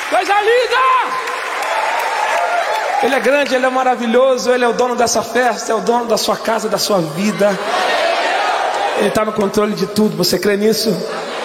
Coisa linda! Ele é grande, Ele é maravilhoso, Ele é o dono dessa festa, é o dono da sua casa, da sua vida. Ele está no controle de tudo, você crê nisso?